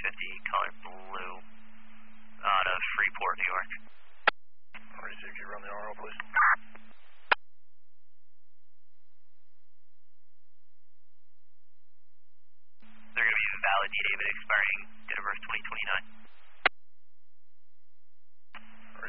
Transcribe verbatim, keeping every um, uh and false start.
fifty, color blue, out of Freeport, New York. Alright, so if you run the R O, please. They're going to be valid D David expiring December twenty twenty-nine.